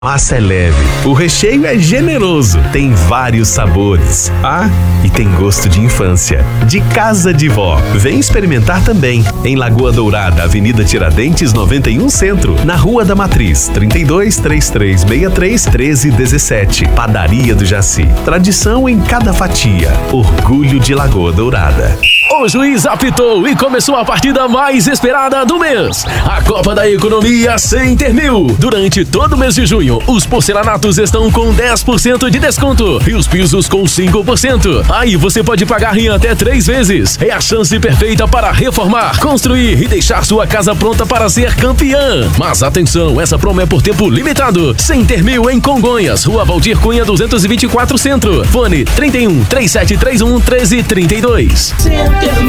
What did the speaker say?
Massa é leve, o recheio é generoso, tem vários sabores. Ah, e tem gosto de infância, de casa de vó. Vem experimentar também, em Lagoa Dourada, Avenida Tiradentes 91 Centro, na Rua da Matriz, 32-3363-1317. Padaria do Jaci, tradição em cada fatia, orgulho de Lagoa Dourada. O juiz apitou e começou a partida mais esperada do mês. A Copa da Economia Center Mil. Durante todo o mês de junho, os porcelanatos estão com 10% de desconto e os pisos com 5%. Aí você pode pagar em até 3 vezes. É a chance perfeita para reformar, construir e deixar sua casa pronta para ser campeã. Mas atenção, essa promo é por tempo limitado. Center Mil em Congonhas, Rua Valdir Cunha 224 Centro. Fone 31 3731 1332.